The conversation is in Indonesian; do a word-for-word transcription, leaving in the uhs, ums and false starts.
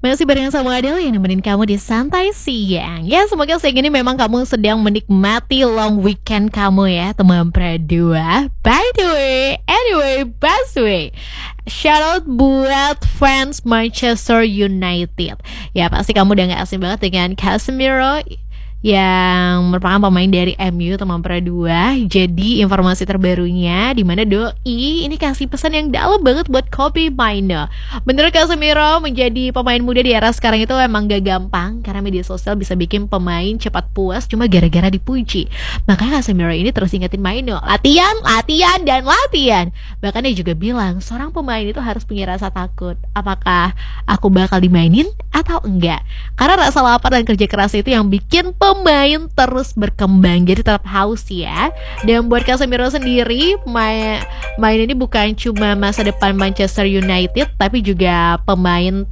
Masih barengan sama Adele yang nemenin kamu di Santai Siang. Ya, semoga siang ini memang kamu sedang menikmati long weekend kamu ya, teman berdua. By the way, anyway, by the way, shout out buat fans Manchester United. Ya, pasti kamu udah gak asing banget dengan Casemiro yang merupakan pemain dari M U, teman berdua. Jadi informasi terbarunya di mana Doi ini kasih pesan yang dalam banget buat Kobbie Mainoo. Menurut Casemiro, menjadi pemain muda di era sekarang itu emang gak gampang, karena media sosial bisa bikin pemain cepat puas cuma gara-gara dipuji. Makanya Casemiro ini terus ingetin Mainoo, latihan, latihan, dan latihan. Bahkan dia juga bilang, seorang pemain itu harus punya rasa takut. Apakah aku bakal dimainin atau enggak? Karena rasa lapar dan kerja keras itu yang bikin pemain terus berkembang. Jadi tetap haus ya. Dan buat Casemiro sendiri, main, main ini bukan cuma masa depan Manchester United, tapi juga pemain